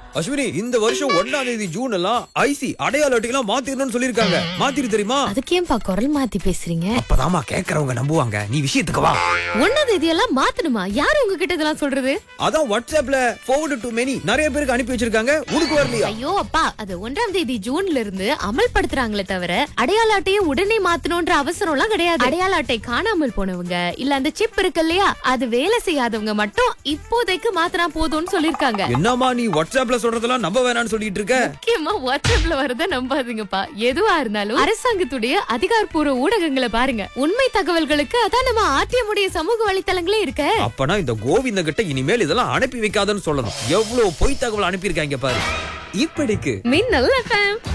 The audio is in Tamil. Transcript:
அஸ்வினி, இந்த வருஷம் 1ஆம் தேதி ஜூன் எல்லாம் ஐசி அடையாள அட்டையெல்லாம் மாத்திரணும்னு சொல்லிருக்காங்க. மாத்திரு தெரியுமா? அதுக்கேன்பா குரல் மாத்தி பேசுறீங்க? அப்பதாமா கேக்குறவங்க நம்புவாங்க. நீ விஷயத்துக்கு வா. 1ஆம் தேதியெல்லாம் மாத்தணுமா? யாரு உங்ககிட்ட இதெல்லாம் சொல்றது? அதான் வாட்ஸ்அப்ல forward to many நிறைய பேருக்கு அனுப்பி வச்சிருக்காங்க. உனக்கு வரலையா? ஐயோ அப்பா, அது 1ஆம் தேதி ஜூன்ல இருந்து அமல்படுத்துறாங்களே தவிர அடையாள அட்டையை உடனே மாத்தணும்ன்ற அவசரம் எல்லாம் கிடையாது. அடையாள அட்டை காணாமல் போனவங்க இல்ல அந்த சிப் இருக்கு இல்லையா, அது வேலை செய்யாதவங்க மட்டும் இப்போதைக்கு மாத்தினா போதும்னு சொல்லிருக்காங்க. என்னமா நீ வாட்ஸ்அப்ல சொல்றதெல்லாம் நம்ப வேணாம்னு சொல்லிட்டு இருக்க? முக்கியமா வாட்ஸ்அப்ல வரத நம்பாதீங்கப்பா. எதுவா இருந்தாலும் அரசாங்கத்துடைய அதிகாரப்பூர்வ ஊடகங்களை பாருங்க. உண்மை தகவல்களுக்கு அதான் நம்ம ஆர்டிஎம்முடைய சமூக வலைத்தளங்களே இருக்க. அப்பனா இந்த கோவிந்த கிட்ட இனிமேல் இதெல்லாம் அனுப்பி வைக்காதன்னு சொல்லணும். எவ்வளவு பொய் தகவல் அனுப்பி இருக்காங்க பாரு. இப்படிக்கு மின்னல் FM.